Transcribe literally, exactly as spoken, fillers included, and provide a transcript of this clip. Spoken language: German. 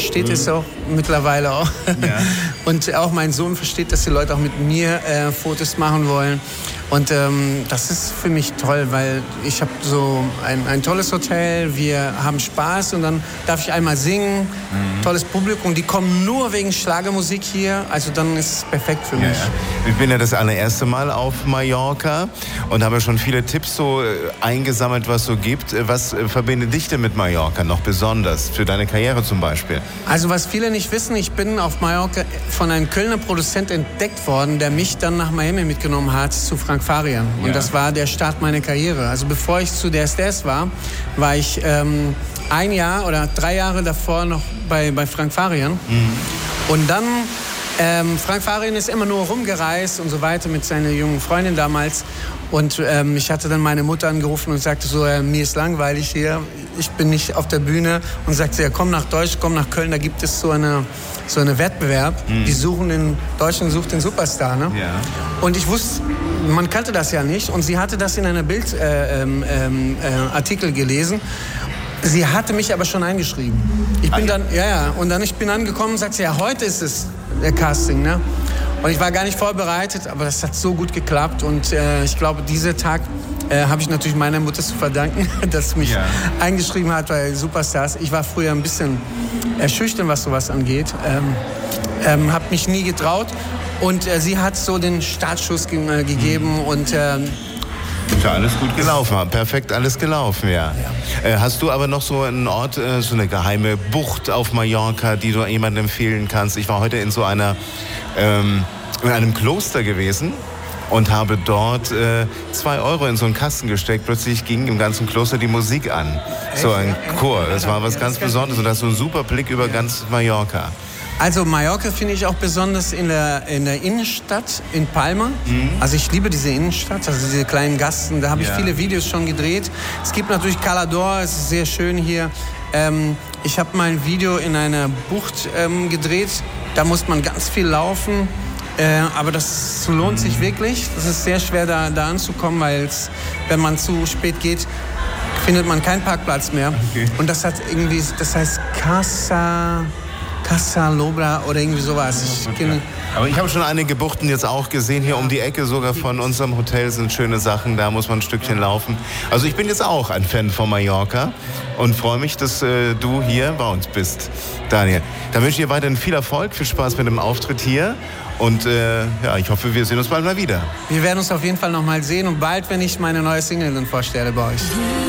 versteht mhm. es auch mittlerweile auch. Ja. Und auch mein Sohn versteht, dass die Leute auch mit mir äh, Fotos machen wollen. Und ähm, das ist für mich toll, weil ich habe so ein, ein tolles Hotel, wir haben Spaß und dann darf ich einmal singen, mhm. tolles Publikum, die kommen nur wegen Schlagermusik hier, also dann ist es perfekt für mich. Ja, ja. Ich bin ja das allererste Mal auf Mallorca und habe schon viele Tipps so eingesammelt, was so gibt. Was verbindet dich denn mit Mallorca noch besonders, für deine Karriere zum Beispiel? Also was viele nicht wissen, ich bin auf Mallorca von einem Kölner Produzent entdeckt worden, der mich dann nach Miami mitgenommen hat, zu Frank Farian. Und ja. das war der Start meiner Karriere. Also bevor ich zu der S D S war, war ich ähm, ein Jahr oder drei Jahre davor noch bei, bei Frank Farian. Mhm. Und dann, ähm, Frank Farian ist immer nur rumgereist und so weiter mit seiner jungen Freundin damals. Und ähm, ich hatte dann meine Mutter angerufen und sagte so, äh, mir ist langweilig hier, ich bin nicht auf der Bühne. Und sagte, ja, komm nach Deutschland, komm nach Köln, da gibt es so eine so einen Wettbewerb. Mhm. Die suchen in Deutschland sucht den Superstar, ne? Ja. Und ich wusste, man kannte das ja nicht. Und sie hatte das in einer Bildartikel äh, ähm, äh, gelesen. Sie hatte mich aber schon eingeschrieben. Ich bin dann, ja, ja, und dann ich bin angekommen und sagte, ja, heute ist es der Casting, ne? Und ich war gar nicht vorbereitet, aber das hat so gut geklappt. Und äh, ich glaube, dieser Tag äh, habe ich natürlich meiner Mutter zu verdanken, dass sie mich ja. eingeschrieben hat bei Superstars. Ich war früher ein bisschen schüchtern, was sowas angeht. Ähm, ähm, habe mich nie getraut. Und äh, sie hat so den Startschuss ge- äh, gegeben. Mhm. Und äh, ist ja alles gut gelaufen, perfekt alles gelaufen, ja. ja. Äh, hast du aber noch so einen Ort, äh, so eine geheime Bucht auf Mallorca, die du jemandem empfehlen kannst? Ich war heute in so einer, ähm, in einem Kloster gewesen und habe dort äh, zwei Euro in so einen Kasten gesteckt. Plötzlich ging im ganzen Kloster die Musik an. Echt? So ein Chor, das war was ja, ganz Besonderes und das ist so ein super Blick über ja. ganz Mallorca. Also Mallorca finde ich auch besonders in der, in der Innenstadt in Palma. Mhm. Also ich liebe diese Innenstadt, also diese kleinen Gassen. Da habe ich ja. viele Videos schon gedreht. Es gibt natürlich Cala d'Or, es ist sehr schön hier. Ähm, ich habe mal ein Video in einer Bucht ähm, gedreht. Da muss man ganz viel laufen. Äh, aber das lohnt mhm. sich wirklich. Es ist sehr schwer, da, da anzukommen, weil wenn man zu spät geht, findet man keinen Parkplatz mehr. Okay. Und das hat irgendwie, das heißt Casa... Casa Lobra oder irgendwie sowas. Ich okay. Aber ich habe schon einige Buchten jetzt auch gesehen. Hier um die Ecke sogar von unserem Hotel sind schöne Sachen. Da muss man ein Stückchen laufen. Also ich bin jetzt auch ein Fan von Mallorca und freue mich, dass äh, du hier bei uns bist, Daniel. Da wünsche ich dir weiterhin viel Erfolg, viel Spaß mit dem Auftritt hier. Und äh, ja, ich hoffe, wir sehen uns bald mal wieder. Wir werden uns auf jeden Fall noch mal sehen und bald, wenn ich meine neue Single dann vorstelle bei euch.